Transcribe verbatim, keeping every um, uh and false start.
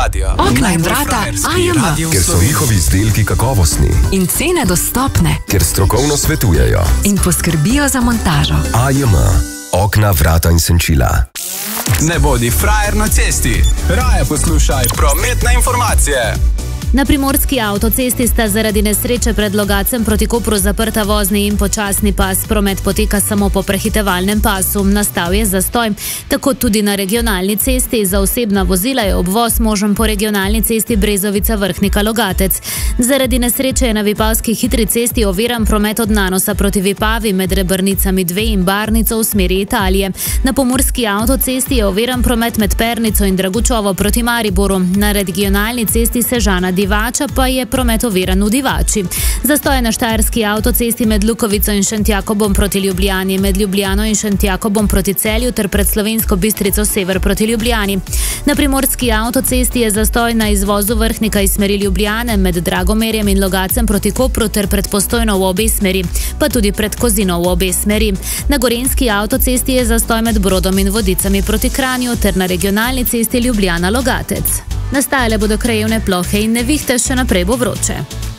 radio. Okna in vrata A J M. Ker so njihovi izdelki kakovostni. In cene dostopne. Ker strokovno svetujejo. In poskrbijo za montažo. A J M. Okna, vrata in senčila. Ne bodi frajer na cesti. Raje poslušaj prometne informacije. Na primorski avtocesti sta zaradi nesreče pred Logacem proti Kopru zaprta vozni in počasni pas. Promet poteka samo po prehitevalnem pasu. Nastal je zastoj. Tako tudi na regionalni cesti. Za osebna vozila je obvoz možen po regionalni cesti Brezovica-Vrhnika-Logatec. Zaradi nesreče je na vipavski hitri cesti oviran promet od Nanosa proti Vipavi med Rebrnicami dve in Barnico v smeri Italije. Na pomurski avtocesti je oviran promet med Pernico in Dragučovo proti Mariboru. Na regionalni cesti Sežana Divača pa je promet oviran v Divači. Zastoj na štajerski avtocesti med Lukovico in Šentjakobom proti Ljubljani, med Ljubljano in Šentjakobom proti Celju ter pred Slovensko Bistrico sever proti Ljubljani. Na primorski avtocesti je zastoj na izvozu Vrhnika iz smeri Ljubljane med Dragomerjem in Logacem proti Kopru ter pred Postojno v obe smeri, pa tudi pred Kozino v obe smeri. Na gorenjski avtocesti je zastoj med Brodom in Vodicami proti Kranju ter na regionalni cesti Ljubljana-Logatec. Nastajale bodo krajevne plohe in nevihte, še naprej bo vroče.